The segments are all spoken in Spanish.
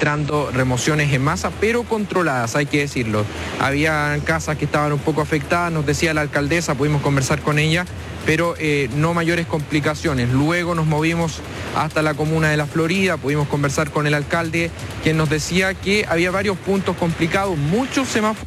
registrando remociones en masa, pero controladas, hay que decirlo. Había casas que estaban un poco afectadas, nos decía la alcaldesa, pudimos conversar con ella, pero no mayores complicaciones. Luego nos movimos hasta la comuna de La Florida, pudimos conversar con el alcalde, quien nos decía que había varios puntos complicados, muchos semáforos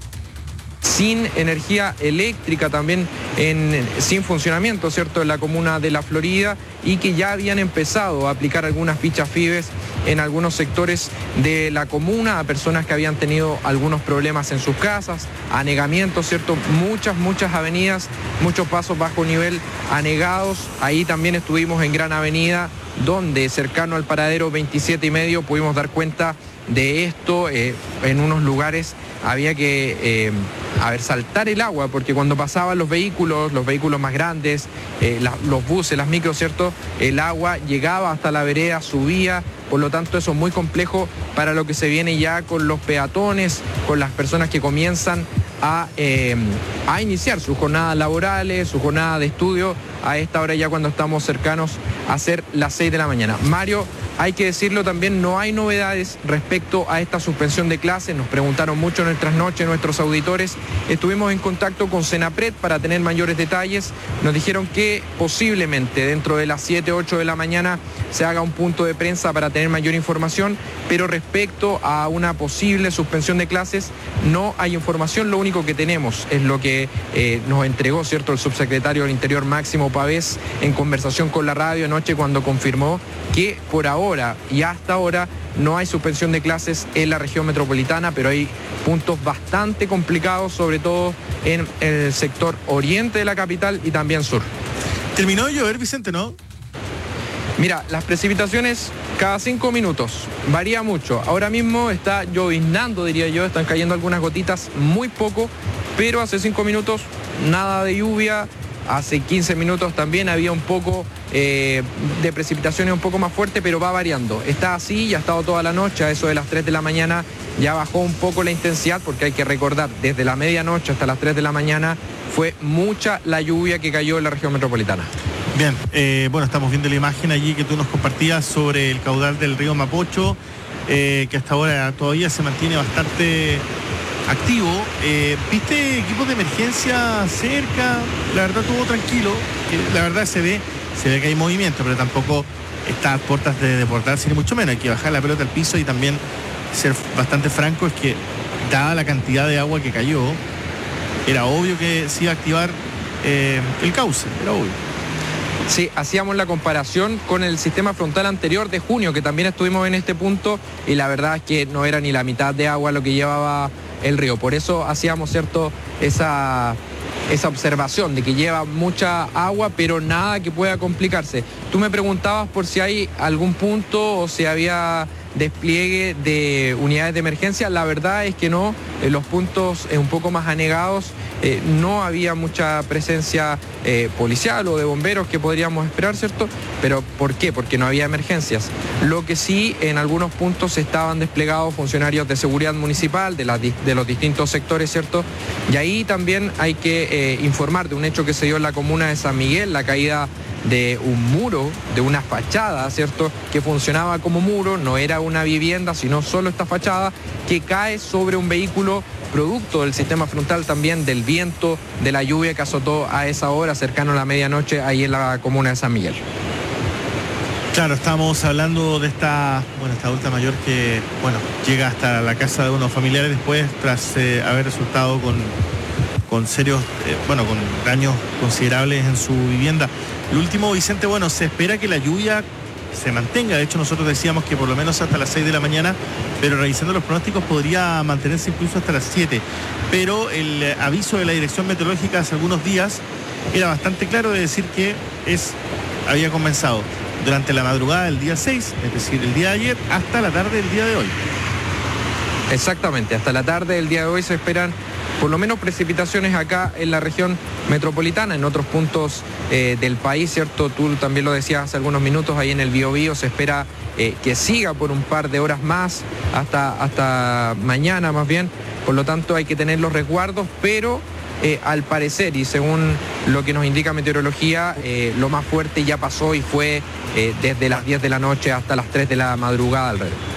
sin energía eléctrica, también sin funcionamiento, ¿cierto?, en la comuna de La Florida, y que ya habían empezado a aplicar algunas fichas FIBES en algunos sectores de la comuna a personas que habían tenido algunos problemas en sus casas, anegamientos, ¿cierto?, muchas avenidas, muchos pasos bajo nivel anegados. Ahí también estuvimos en Gran Avenida, donde cercano al paradero 27,5 pudimos dar cuenta de esto. En unos lugares había que saltar el agua, porque cuando pasaban los vehículos más grandes, los buses, las micros, ¿cierto?, el agua llegaba hasta la vereda, subía. Por lo tanto, eso es muy complejo para lo que se viene ya con los peatones, con las personas que comienzan a iniciar sus jornadas laborales, su jornada de estudio, a esta hora ya cuando estamos cercanos a ser las 6 de la mañana. Mario, hay que decirlo también, no hay novedades respecto a esta suspensión de clases. Nos preguntaron mucho en nuestras noches nuestros auditores. Estuvimos en contacto con Senapred para tener mayores detalles. Nos dijeron que posiblemente dentro de las 7, 8 de la mañana se haga un punto de prensa para tener mayor información, pero respecto a una posible suspensión de clases no hay información. Lo único que tenemos es lo que nos entregó, ¿cierto?, el subsecretario del Interior, Máximo Pavés, en conversación con la radio anoche, cuando confirmó que por ahora y hasta ahora no hay suspensión de clases en la región metropolitana, pero hay puntos bastante complicados, sobre todo en el sector oriente de la capital y también sur. ¿Terminó de llover, Vicente, no? Mira, las precipitaciones cada 5 minutos, varía mucho. Ahora mismo está lloviznando, diría yo, están cayendo algunas gotitas, muy poco, pero hace 5 minutos nada de lluvia. Hace 15 minutos también había un poco de precipitaciones un poco más fuerte, pero va variando. Está así, ya ha estado toda la noche, a eso de las 3 de la mañana ya bajó un poco la intensidad, porque hay que recordar, desde la medianoche hasta las 3 de la mañana fue mucha la lluvia que cayó en la región metropolitana. Bien, bueno, estamos viendo la imagen allí que tú nos compartías sobre el caudal del río Mapocho, que hasta ahora todavía se mantiene bastante activo. ¿Viste equipos de emergencia cerca? La verdad estuvo tranquilo, la verdad se ve que hay movimiento, pero tampoco está a puertas de desbordarse, ni mucho menos. Hay que bajar la pelota al piso y también ser bastante franco, es que dada la cantidad de agua que cayó, era obvio que se iba a activar el cauce, era obvio. Sí, hacíamos la comparación con el sistema frontal anterior de junio, que también estuvimos en este punto, y la verdad es que no era ni la mitad de agua lo que llevaba el río. Por eso hacíamos, ¿cierto?, esa observación de que lleva mucha agua, pero nada que pueda complicarse. Tú me preguntabas por si hay algún punto o si había despliegue de unidades de emergencia. La verdad es que no, en los puntos un poco más anegados no había mucha presencia policial o de bomberos que podríamos esperar, ¿cierto? Pero ¿por qué? Porque no había emergencias. Lo que sí, en algunos puntos estaban desplegados funcionarios de seguridad municipal, de los distintos sectores, ¿cierto? Y ahí también hay que informar de un hecho que se dio en la comuna de San Miguel, la caída de un muro, de una fachada, ¿cierto?, que funcionaba como muro, no era una vivienda, sino solo esta fachada, que cae sobre un vehículo, producto del sistema frontal también, del viento, de la lluvia que azotó a esa hora, cercano a la medianoche, ahí en la comuna de San Miguel. Claro, estamos hablando de esta adulta mayor que, llega hasta la casa de unos familiares después, tras haber resultado con serios, con daños considerables en su vivienda. Lo último, Vicente, se espera que la lluvia se mantenga. De hecho, nosotros decíamos que por lo menos hasta las 6 de la mañana, pero revisando los pronósticos podría mantenerse incluso hasta las 7. Pero el aviso de la Dirección Meteorológica hace algunos días era bastante claro, de decir que había comenzado durante la madrugada del día 6, es decir, el día de ayer, hasta la tarde del día de hoy. Exactamente, hasta la tarde del día de hoy se esperan por lo menos precipitaciones acá en la región metropolitana, en otros puntos del país, ¿cierto? Tú también lo decías hace algunos minutos, ahí en el Biobío se espera que siga por un par de horas más, hasta mañana más bien. Por lo tanto hay que tener los resguardos, pero al parecer, y según lo que nos indica meteorología, lo más fuerte ya pasó y fue desde las 10 de la noche hasta las 3 de la madrugada alrededor.